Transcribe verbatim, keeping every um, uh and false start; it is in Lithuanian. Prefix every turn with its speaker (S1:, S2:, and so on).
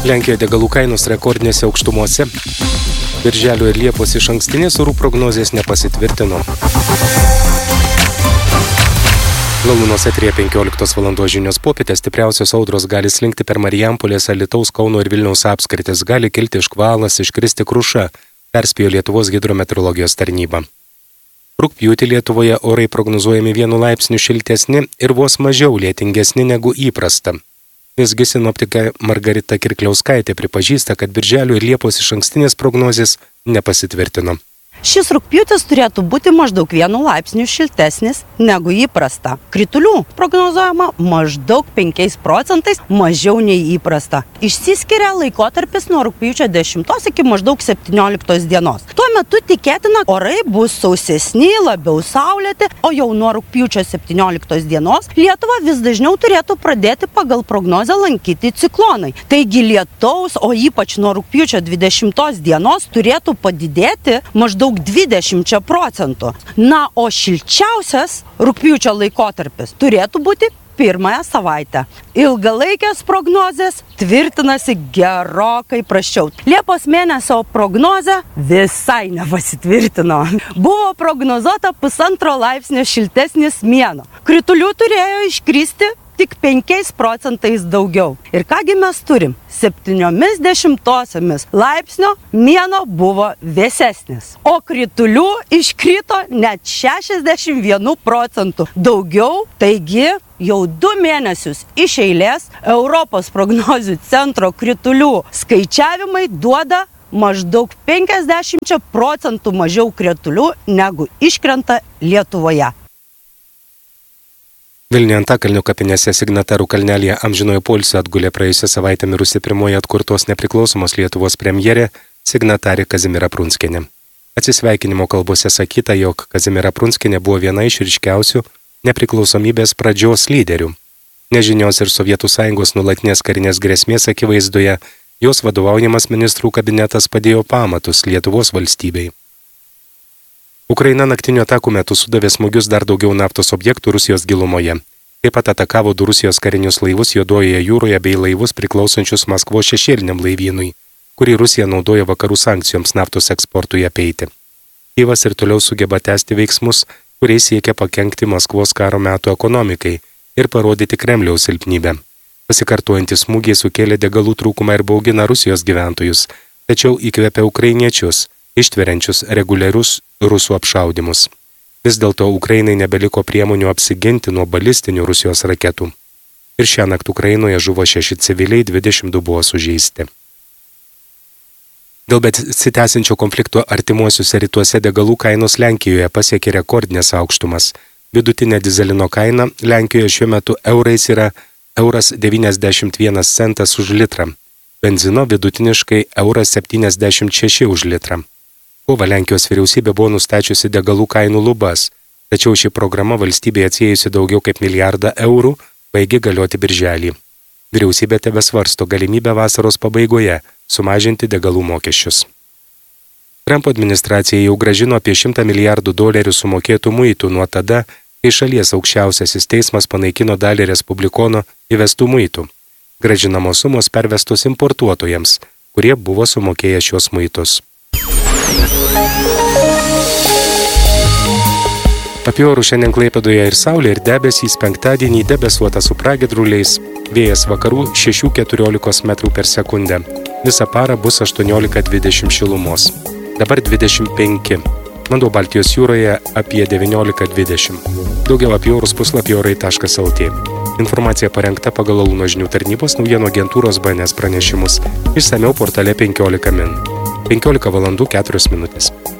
S1: Lenkijoje degalų kainos rekordinėse aukštumose. Birželio ir Liepos išankstinės orų prognozės nepasitvirtino. Lalunos eteryje penkioliktos valandos žinios popietę stipriausios audros gali slinkti per Marijampolės, Alytaus, Kauno ir Vilniaus apskritis. Gali kilti škvalas, iškristi kruša, perspėjo Lietuvos hidrometeorologijos tarnyba. Rugpjūtį Lietuvoje orai prognozuojami vienu laipsniu šiltesni ir vos mažiau lietingesni negu įprasta. Visgi sinoptikė Margarita Kirkliauskaitė pripažįsta, kad Birželio ir Liepos išankstinės prognozės nepasitvirtino.
S2: Šis rugpjūtis turėtų būti maždaug vienu laipsniu šiltesnis negu įprasta. Kritulių prognozuojama maždaug penkiais procentais mažiau nei įprasta. Išsiskiria laikotarpis nuo rugpjūčio dešimtos iki maždaug septynioliktos dienos. Tuo metu tikėtina, orai bus sausesni, labiau saulėti, o jau nuo rugpjūčio septynioliktos dienos Lietuvą vis dažniau turėtų pradėti pagal prognozę lankyti ciklonai. Taigi lietaus, o ypač nuo rugpjūčio dvidešimtos dienos turėtų padidėti maždaug dvidešimčia procentų. Na, o šilčiausias rugpjūčio laikotarpis turėtų būti pirmąją savaitę. Ilgalaikės prognozės tvirtinasi gerokai prasčiau. Liepos mėnesio prognozė visai nepasitvirtino. Buvo prognozuota pusantro laipsnio šiltesnis mėnuo. Kritulių turėjo iškristi tik penkiais procentais daugiau. Ir kągi mes turim? Septyniomis dešimtosiomis laipsnio mėnuo buvo vėsesnis. O kritulių iškrito net šešiasdešimt vienu procentu daugiau. Taigi jau du mėnesius iš eilės Europos prognozių centro kritulių skaičiavimai duoda maždaug penkiasdešimt procentų mažiau kritulių negu iškrenta Lietuvoje.
S1: Vilniuje Antakalnio kapinėse Signatarų kalnelyje amžinojo poilsio atgulė praėjusią savaitę mirusi pirmoji atkurtos nepriklausomos Lietuvos premjerė Signatarė Kazimiera Prunskienė. Atsisveikinimo kalbose sakyta, jog Kazimiera Prunskienė buvo viena iš ryškiausių nepriklausomybės pradžios lyderių. Nežinios ir Sovietų Sąjungos nuolatinės karinės grėsmės akivaizdoje jos vadovaujamas ministrų kabinetas padėjo pamatus Lietuvos valstybei. Ukraina naktinių atakų metu sudavė smūgius dar daugiau naftos objektų Rusijos gilumoje. Taip pat atakavo du Rusijos karinius laivus Juodojoje jūroje bei laivus priklausančius Maskvos šešėliniam laivynui, kurį Rusija naudoja vakarų sankcijoms naftos eksportui apeiti. Kijevas ir toliau sugeba tęsti veiksmus, kuriais siekia pakenkti Maskvos karo metų ekonomikai ir parodyti Kremliaus silpnybę. Pasikartojantys smūgiai sukėlė degalų trūkumą ir baugina Rusijos gyventojus, tačiau įkvepia ukrainiečius, ištveriančius reguliarius rusų apšaudimus. Vis dėlto Ukrainai nebeliko priemonių apsiginti nuo balistinių Rusijos raketų. Ir šią naktį Ukrainoje žuvo šeši civiliai, dvidešimt du buvo sužeisti. Dėl besitęsiančio konflikto artimuosiuose rytuose degalų kainos Lenkijoje pasiekė rekordinės aukštumas. Vidutinė dizelino kaina Lenkijoje šiuo metu eurais yra euras devyniasdešimt vienas centas už litrą. Benzino vidutiniškai euras septyniasdešimt šeši už litrą. Kovą Lenkijos vyriausybė buvo nustačiusi degalų kainų lubas, tačiau ši programa valstybėje atsiėjusi daugiau kaip milijardą eurų baigė galioti birželį. Vyriausybė tebesvarsto galimybę vasaros pabaigoje sumažinti degalų mokesčius. Trumpo administracija jau grąžino apie šimtą milijardų dolerių sumokėtų muitų nuo tada, kai šalies aukščiausiasis teismas panaikino dalį respublikono įvestų muitų. Grąžinamos sumos pervestos importuotojams, kurie buvo sumokėję šios muitus. Apie orų šiandien Klaipėdoje ir saulė ir debesys, penktadienį debesuota su pragiedruliais, vėjas vakarų šeši keturiolika metrų per sekundę. Visą parą bus aštuoniolika dvidešimt šilumos. Dabar dvidešimt penki. Vanduo Baltijos jūroje apie devyniolika dvidešimt. Daugiau apie orus puslapį orai taškas lt. Informacija parengta pagal Laluno žinių tarnybos naujienų agentūros B N S pranešimus. Išsamiau portale penkiolika min. penkiolika valandų keturios minutės.